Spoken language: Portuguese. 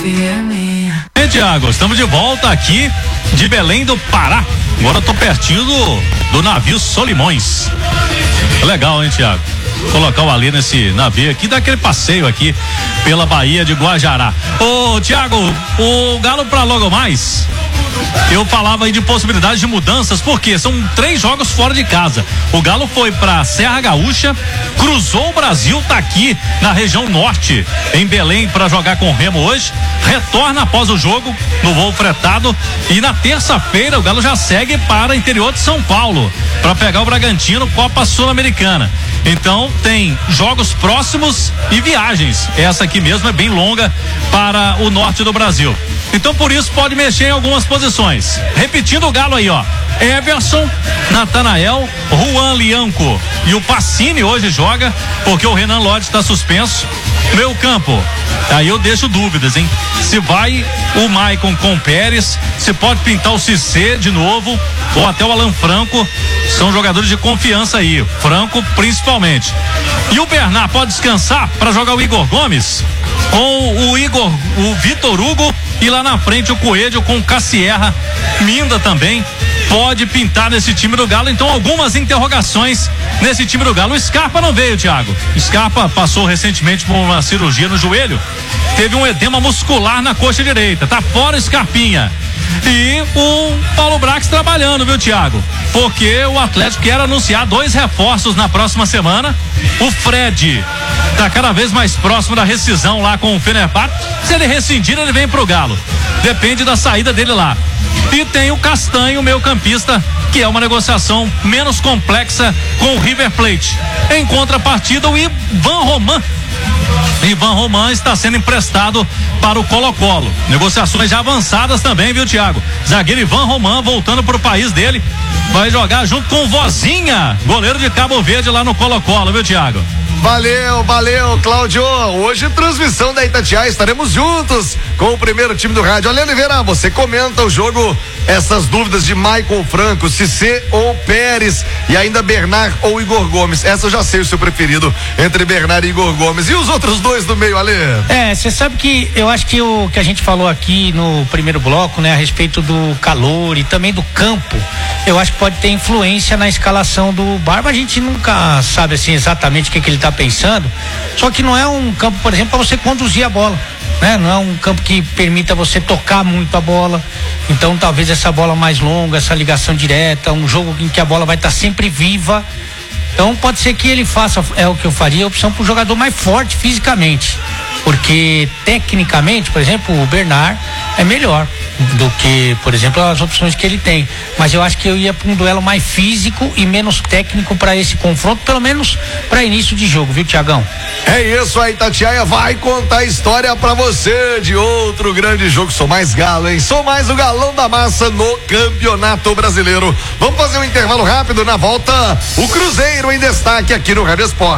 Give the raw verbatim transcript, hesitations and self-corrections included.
confia em mim. E Tiago, estamos de volta aqui de Belém do Pará. Agora eu tô pertinho do, do navio Solimões. Legal, hein, Tiago? Colocar o Ali nesse navio aqui, dar aquele passeio aqui pela Baía de Guajará. Ô, Tiago, o Galo pra logo mais. Eu falava aí de possibilidades de mudanças, porque são três jogos fora de casa. O Galo foi pra Serra Gaúcha, cruzou o Brasil, tá aqui na região norte, em Belém, para jogar com o Remo hoje. Retorna após o jogo no voo fretado e na terça-feira o Galo já segue para o interior de São Paulo para pegar o Bragantino, Copa Sul-Americana. Então tem jogos próximos e viagens. Essa aqui mesmo é bem longa para o norte do Brasil. Então por isso pode mexer em algumas posições. Repetindo o Galo aí, ó. Everson, Natanael, Juan Lianco e o Pacini hoje joga, porque o Renan Lodge está suspenso. Meio campo, aí eu deixo dúvidas, hein? Se vai o Maicon com o Pérez, se pode pintar o Cissé de novo, ou até o Alan Franco, são jogadores de confiança aí, Franco principalmente. E o Bernard pode descansar para jogar o Igor Gomes com o Igor, o Vitor Hugo, e lá na frente o Coelho com o Cassierra, Minda também pode pintar nesse time do Galo. Então algumas interrogações nesse time do Galo. O Scarpa não veio, Thiago. Scarpa passou recentemente por uma cirurgia no joelho, teve um edema muscular na coxa direita, tá fora Scarpinha. E o Paulo Brax trabalhando, viu, Thiago? Porque o Atlético quer anunciar dois reforços na próxima semana. O Fred tá cada vez mais próximo da rescisão lá com o Fenerbahçe. Se ele rescindir, ele vem pro Galo. Depende da saída dele lá. E tem o Castanho, meio campista, que é uma negociação menos complexa com o River Plate. Em contrapartida, o Ivan Roman. Ivan Roman está sendo emprestado para o Colo-Colo. Negociações já avançadas também, viu, Thiago? Zagueiro Ivan Roman voltando para o país dele. Vai jogar junto com o Vozinha, goleiro de Cabo Verde lá no Colo-Colo, viu, Thiago? Valeu, valeu, Cláudio. Hoje, transmissão da Itatiaia, estaremos juntos com o primeiro time do rádio. Olha, Oliveira, você comenta o jogo, essas dúvidas de Maicon Franco, Cissé ou Pérez, e ainda Bernard ou Igor Gomes. Essa eu já sei o seu preferido, entre Bernard e Igor Gomes. E os outros dois do meio, Ale? É, você sabe que eu acho que o que a gente falou aqui no primeiro bloco, né, a respeito do calor e também do campo, eu acho que pode ter influência na escalação do Barba. A gente nunca sabe assim exatamente o que, que ele tá pensando, só que não é um campo, por exemplo, para você conduzir a bola, né? Não é um campo que permita você tocar muito a bola. Então talvez essa bola mais longa, essa ligação direta, um jogo em que a bola vai estar tá sempre viva. Então pode ser que ele faça, é o que eu faria, a opção para o jogador mais forte fisicamente, porque tecnicamente, por exemplo, o Bernard é melhor do que, por exemplo, as opções que ele tem, mas eu acho que eu ia para um duelo mais físico e menos técnico para esse confronto, pelo menos para início de jogo, viu, Tiagão? É isso aí, Itatiaia vai contar história para você de outro grande jogo. Sou mais Galo, hein? Sou mais o galão da massa no Campeonato Brasileiro. Vamos fazer um intervalo rápido, na volta o Cruzeiro em destaque aqui no Rádio Esporte.